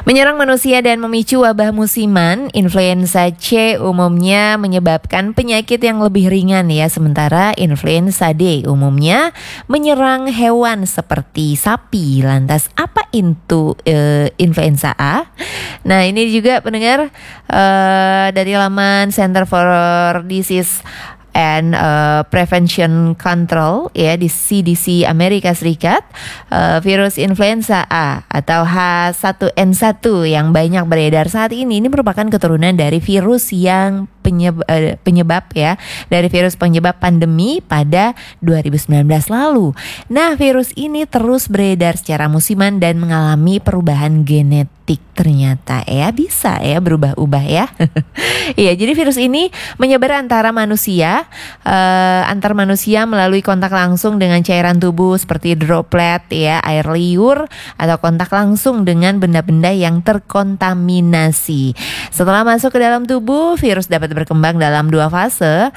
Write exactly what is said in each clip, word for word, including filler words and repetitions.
Menyerang manusia dan memicu wabah musiman, influenza C umumnya menyebabkan penyakit yang lebih ringan ya, sementara influenza D umumnya menyerang hewan seperti sapi. Lantas apa itu uh, influenza A? Nah, ini juga pendengar uh, dari laman Center for Disease and uh, Prevention Control ya di C D C Amerika Serikat, uh, virus influenza A atau H satu N satu yang banyak beredar saat ini ini merupakan keturunan dari virus yang penyebab, uh, penyebab ya dari virus penyebab pandemi pada dua ribu sembilan belas lalu. Nah, virus ini terus beredar secara musiman dan mengalami perubahan genetik. Ternyata ya bisa ya berubah-ubah ya. Iya, jadi virus ini menyebar antara manusia, uh, antar manusia melalui kontak langsung dengan cairan tubuh seperti droplet ya, air liur atau kontak langsung dengan benda-benda yang terkontaminasi. Setelah masuk ke dalam tubuh, virus dapat berkembang dalam dua fase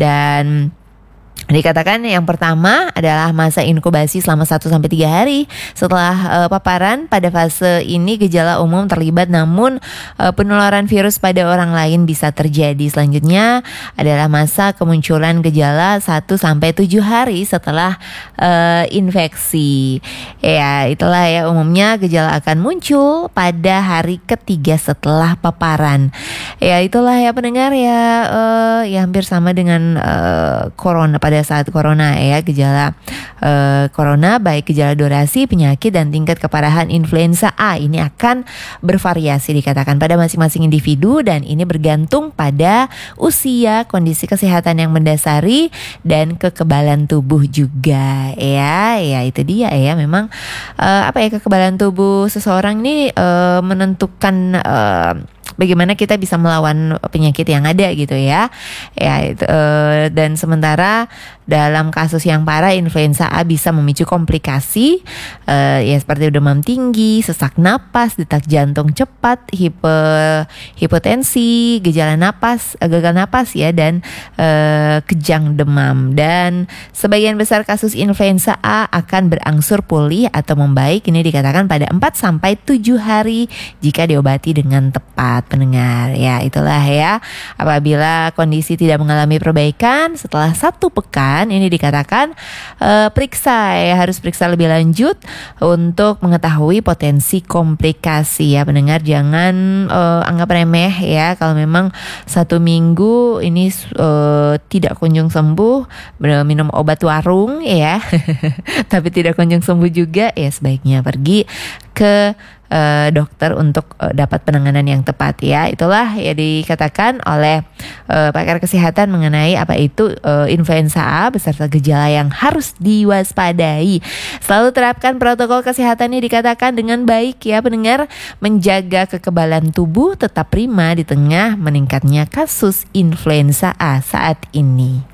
dan dikatakan yang pertama adalah masa inkubasi selama satu sampai tiga hari. Setelah uh, paparan pada fase ini gejala umum terlibat, namun uh, penularan virus pada orang lain bisa terjadi. Selanjutnya adalah masa kemunculan gejala satu sampai tujuh hari setelah uh, infeksi. Ya, itulah ya umumnya gejala akan muncul pada hari ketiga setelah paparan. Ya, itulah ya pendengar ya uh, ya hampir sama dengan uh, corona pada saat corona ya, gejala uh, corona baik gejala durasi, penyakit dan tingkat keparahan influenza A ini akan bervariasi dikatakan pada masing-masing individu dan ini bergantung pada usia, kondisi kesehatan yang mendasari dan kekebalan tubuh juga ya. Ya itu dia ya, memang uh, apa ya kekebalan tubuh seseorang ini uh, menentukan uh, bagaimana kita bisa melawan penyakit yang ada gitu ya. Ya itu, uh, dan sementara dalam kasus yang parah influenza A bisa memicu komplikasi uh, ya seperti demam tinggi, sesak napas, detak jantung cepat, hipo, hipotensi, gejala napas, uh, gagal napas ya dan uh, kejang demam. Dan sebagian besar kasus influenza A akan berangsur pulih atau membaik, ini dikatakan pada empat sampai tujuh hari jika diobati dengan tepat. Pendengar ya, itulah ya apabila kondisi tidak mengalami perbaikan setelah satu pekan ini dikatakan uh, periksa ya, harus periksa lebih lanjut untuk mengetahui potensi komplikasi ya pendengar. Jangan uh, anggap remeh ya kalau memang satu minggu ini uh, tidak kunjung sembuh, minum obat warung ya tapi tidak kunjung sembuh juga ya, sebaiknya pergi ke Uh, dokter untuk uh, dapat penanganan yang tepat ya. Itulah ya dikatakan oleh uh, pakar kesehatan mengenai apa itu uh, influenza A beserta gejala yang harus diwaspadai. Selalu terapkan protokol kesehatan ini dikatakan dengan baik ya pendengar, menjaga kekebalan tubuh tetap prima di tengah meningkatnya kasus influenza A saat ini.